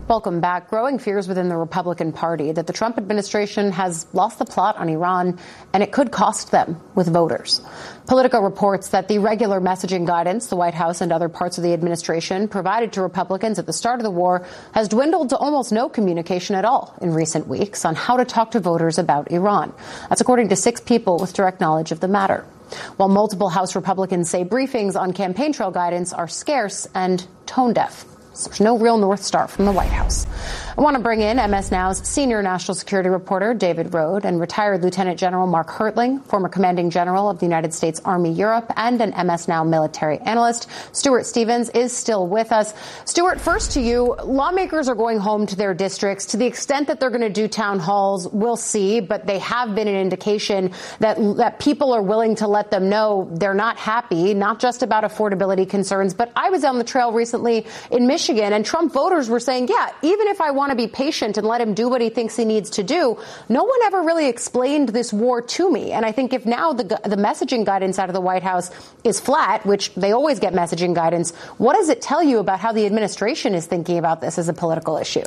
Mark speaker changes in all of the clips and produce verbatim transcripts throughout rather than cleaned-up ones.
Speaker 1: Welcome back. Growing fears within the Republican Party that the Trump administration has lost the plot on Iran, and it could cost them with voters. Politico reports that the regular messaging guidance the White House and other parts of the administration provided to Republicans at the start of the war has dwindled to almost no communication at all in recent weeks on how to talk to voters about Iran. That's according to six people with direct knowledge of the matter. While multiple House Republicans say briefings on campaign trail guidance are scarce and tone deaf. There's no real North Star from the White House. I want to bring in M S Now's senior national security reporter David Rohde and retired Lieutenant General Mark Hertling, former commanding general of the United States Army Europe and an M S Now military analyst. Stuart Stevens is still with us. Stuart, first to you. Lawmakers are going home to their districts. To the extent that they're going to do town halls, we'll see, but they have been an indication that that people are willing to let them know they're not happy, not just about affordability concerns. But I was on the trail recently in Michigan, and Trump voters were saying, yeah, even if I want to be patient and let him do what he thinks he needs to do, no one ever really explained this war to me. And I think if now the, the messaging guidance out of the White House is flat, which they always get messaging guidance, what does it tell you about how the administration is thinking about this as a political issue?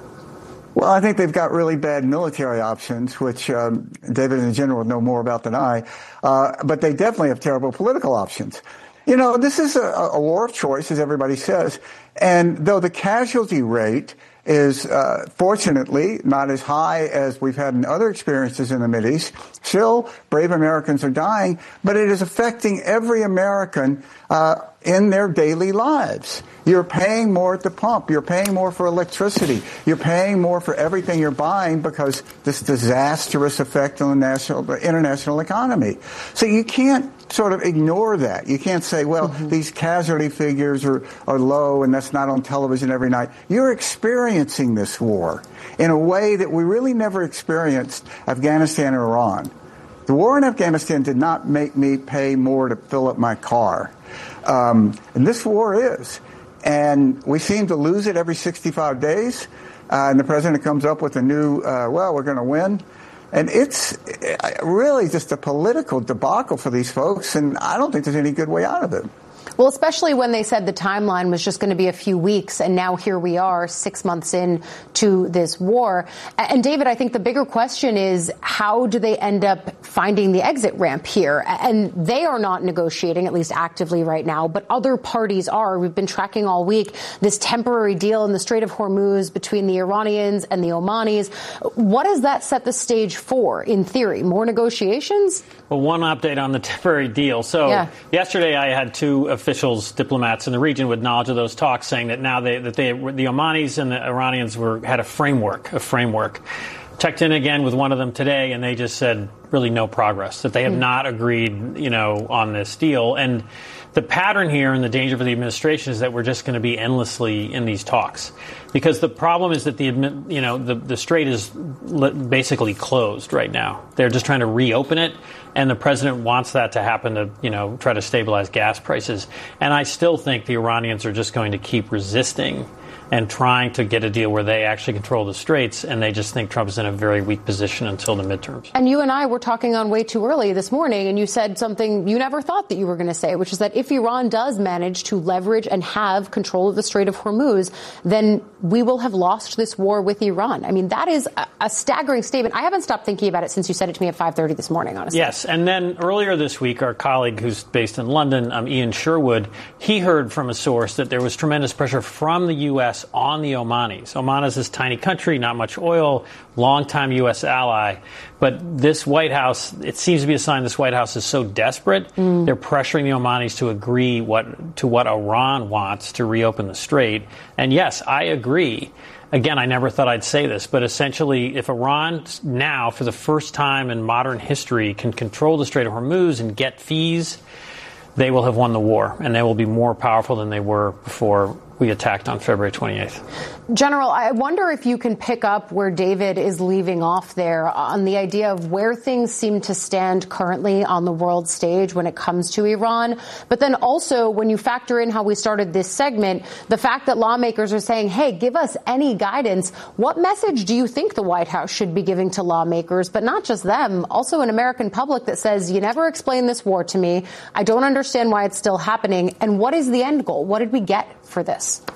Speaker 2: Well, I think they've got really bad military options, which um, David and the general know more about than I. Uh, but they definitely have terrible political options. You know, this is a, a war of choice, as everybody says. And though the casualty rate is, uh, fortunately, not as high as we've had in other experiences in the Mideast, still, brave Americans are dying, but it is affecting every American uh, in their daily lives. You're paying more at the pump. You're paying more for electricity. You're paying more for everything you're buying because this disastrous effect on the national, the international economy. So you can't sort of ignore that. You can't say, well, mm-hmm. these casualty figures are, are low and that's not on television every night. You're experiencing this war in a way that we really never experienced Afghanistan or Iran. The war in Afghanistan did not make me pay more to fill up my car. Um, and this war is. And we seem to lose it every sixty-five days. Uh, and the president comes up with a new, uh, well, we're going to win. And it's really just a political debacle for these folks. And I don't think there's any good way out of it.
Speaker 1: Well, especially when they said the timeline was just going to be a few weeks. And now here we are six months in to this war. And David, I think the bigger question is, how do they end up finding the exit ramp here? And they are not negotiating, at least actively right now, but other parties are. We've been tracking all week this temporary deal in the Strait of Hormuz between the Iranians and the Omanis. What does that set the stage for, in theory? More negotiations?
Speaker 3: Well, one update on the temporary deal. So yeah. yesterday I had two officials, diplomats in the region with knowledge of those talks, saying that now they, that they, the Omanis and the Iranians were had a framework, a framework. Checked in again with one of them today, and they just said really no progress, that they have mm. not agreed, you know, on this deal. And the pattern here and the danger for the administration is that we're just going to be endlessly in these talks, because the problem is that the, you know, the, the strait is basically closed right now. They're just trying to reopen it. And the president wants that to happen to, you know, try to stabilize gas prices. And I still think the Iranians are just going to keep resisting and trying to get a deal where they actually control the straits, and they just think Trump is in a very weak position until the midterms.
Speaker 1: And you and I were talking on way too early this morning, and you said something you never thought that you were going to say, which is that if Iran does manage to leverage and have control of the Strait of Hormuz, then we will have lost this war with Iran. I mean, that is a, a staggering statement. I haven't stopped thinking about it since you said it to me at five thirty this morning, honestly.
Speaker 3: Yes, and then earlier this week, our colleague who's based in London, um, Ian Sherwood, he heard from a source that there was tremendous pressure from the U S on the Omanis. Oman is this tiny country, not much oil, longtime U S ally. But this White House, it seems to be a sign this White House is so desperate, mm. they're pressuring the Omanis to agree what to what Iran wants to reopen the strait. And yes, I agree. Again, I never thought I'd say this, but essentially, if Iran now, for the first time in modern history, can control the Strait of Hormuz and get fees, they will have won the war, and they will be more powerful than they were before we attacked on February twenty-eighth.
Speaker 1: General, I wonder if you can pick up where David is leaving off there on the idea of where things seem to stand currently on the world stage when it comes to Iran. But then also, when you factor in how we started this segment, the fact that lawmakers are saying, hey, give us any guidance. What message do you think the White House should be giving to lawmakers, but not just them, also an American public that says, you never explained this war to me. I don't understand why it's still happening. And what is the end goal? What did we get for this?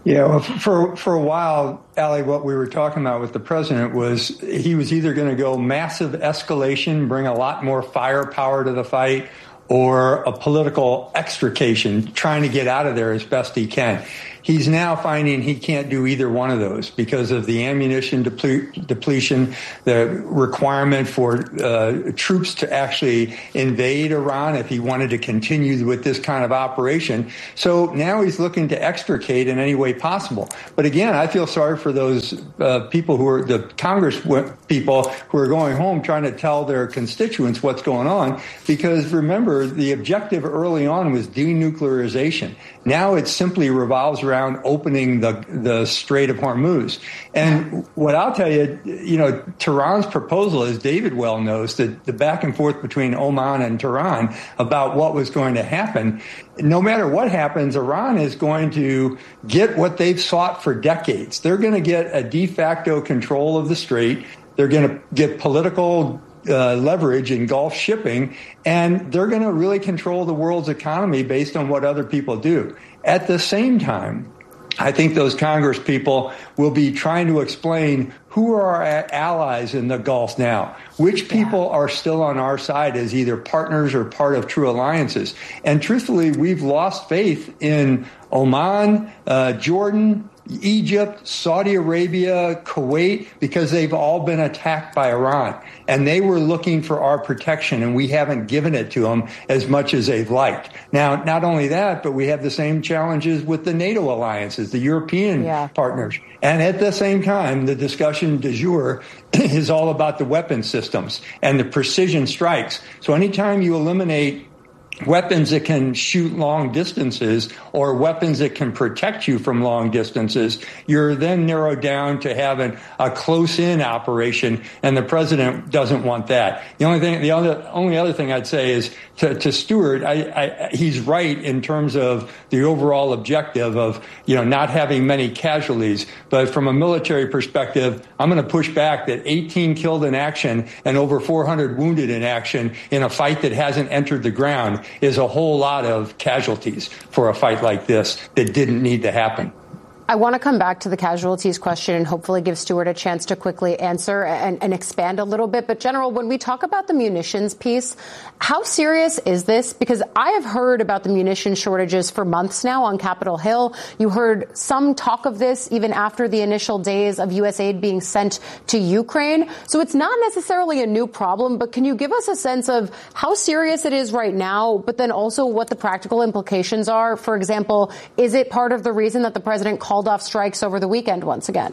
Speaker 4: Yeah, well, for for a while, Ali, what we were talking about with the president was he was either going to go massive escalation, bring a lot more firepower to the fight, or a political extrication, trying to get out of there as best he can. He's now finding he can't do either one of those because of the ammunition deple- depletion, the requirement for uh, troops to actually invade Iran if he wanted to continue with this kind of operation. So now he's looking to extricate in any way possible. But again, I feel sorry for those uh, people who are the Congress people who are going home trying to tell their constituents what's going on, because remember, the objective early on was denuclearization. Now it simply revolves around opening the the Strait of Hormuz. And what I'll tell you, you know, Tehran's proposal, as David well knows, that the back and forth between Oman and Tehran about what was going to happen, no matter what happens, Iran is going to get what they've sought for decades. They're going to get a de facto control of the Strait. They're going to get political Uh, leverage in Gulf shipping, and they're going to really control the world's economy based on what other people do. At the same time, I think those Congress people will be trying to explain who are our allies in the Gulf now, which people yeah. are still on our side as either partners or part of true alliances. And truthfully, we've lost faith in Oman, uh, Jordan, Egypt, Saudi Arabia, Kuwait, because they've all been attacked by Iran. And they were looking for our protection, and we haven't given it to them as much as they've liked. Now, not only that, but we have the same challenges with the NATO alliances, the European yeah. partners. And at the same time, the discussion du jour is all about the weapon systems and the precision strikes. So anytime you eliminate weapons that can shoot long distances or weapons that can protect you from long distances, you're then narrowed down to having a close-in operation, and the president doesn't want that. The only thing, the other, only other thing I'd say is to, to Stewart, I, I, he's right in terms of the overall objective of, you know, not having many casualties. But from a military perspective, I'm going to push back that eighteen killed in action and over four hundred wounded in action in a fight that hasn't entered the ground is a whole lot of casualties for a fight like this that didn't need to happen.
Speaker 1: I want to come back to the casualties question and hopefully give Stewart a chance to quickly answer and, and expand a little bit. But, General, when we talk about the munitions piece, how serious is this? Because I have heard about the munition shortages for months now on Capitol Hill. You heard some talk of this even after the initial days of U S aid being sent to Ukraine. So it's not necessarily a new problem, but can you give us a sense of how serious it is right now, but then also what the practical implications are? For example, is it part of the reason that the president called off strikes over the weekend once again?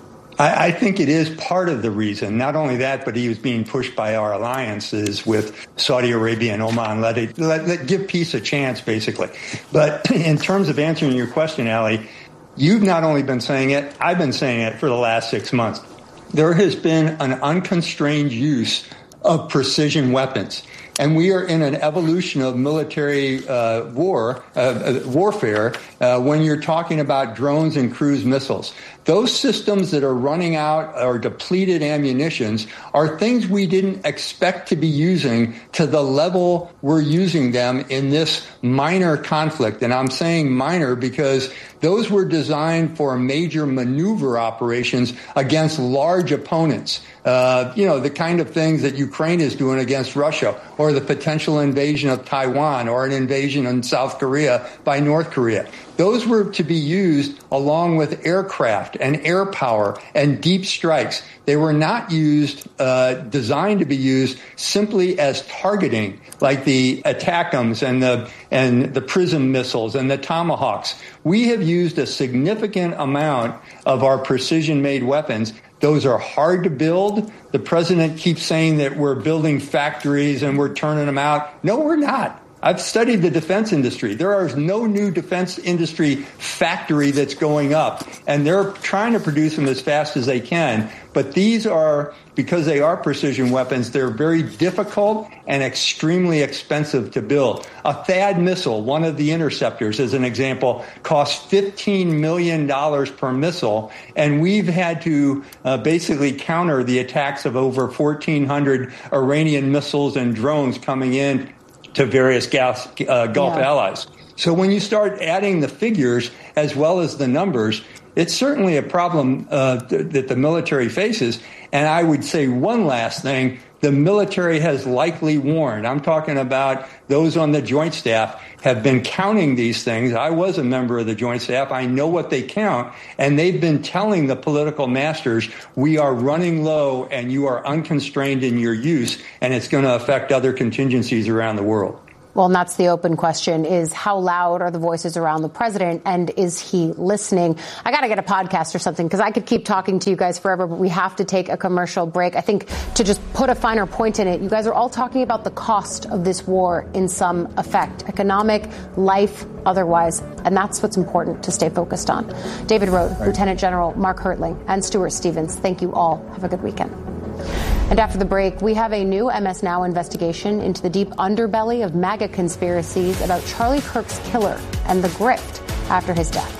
Speaker 4: I, I think it is part of the reason. Not only that, but he was being pushed by our alliances with Saudi Arabia and Oman. Let it let, let give peace a chance, basically. But in terms of answering your question, Ali, you've not only been saying it, I've been saying it for the last six months. There has been an unconstrained use of precision weapons. And we are in an evolution of military uh, war, uh, warfare, uh, when you're talking about drones and cruise missiles. Those systems that are running out or depleted ammunitions are things we didn't expect to be using to the level we're using them in this minor conflict. And I'm saying minor because those were designed for major maneuver operations against large opponents. Uh, you know, the kind of things that Ukraine is doing against Russia, or the potential invasion of Taiwan, or an invasion in South Korea by North Korea. Those were to be used along with aircraft and air power and deep strikes. They were not used, uh, designed to be used simply as targeting, like the ATACMS and the and the PRISM missiles and the Tomahawks. We have used a significant amount of our precision-made weapons. Those are hard to build. The president keeps saying that we're building factories and we're turning them out. No, we're not. I've studied the defense industry. There is no new defense industry factory that's going up, and they're trying to produce them as fast as they can. But these are, because they are precision weapons, they're very difficult and extremely expensive to build. A THAAD missile, one of the interceptors, as an example, costs fifteen million dollars per missile, and we've had to uh, basically counter the attacks of over fourteen hundred Iranian missiles and drones coming in to various Gulf, uh, Gulf
Speaker 1: yeah.
Speaker 4: allies. So when you start adding the figures as well as the numbers, it's certainly a problem uh, th- that the military faces. And I would say one last thing. The military has likely warned. I'm talking about those on the Joint Staff have been counting these things. I was a member of the Joint Staff. I know what they count. And they've been telling the political masters, we are running low and you are unconstrained in your use, and it's going to affect other contingencies around the world.
Speaker 1: Well, and that's the open question, is how loud are the voices around the president, and is he listening? I got to get a podcast or something, because I could keep talking to you guys forever, but we have to take a commercial break. I think to just put a finer point in it, you guys are all talking about the cost of this war in some effect, economic, life, otherwise, and that's what's important to stay focused on. David Rohde, right. Lieutenant General Mark Hertling, and Stuart Stevens, thank you all. Have a good weekend. And after the break, we have a new M S Now investigation into the deep underbelly of MAGA conspiracies about Charlie Kirk's killer and the grift after his death.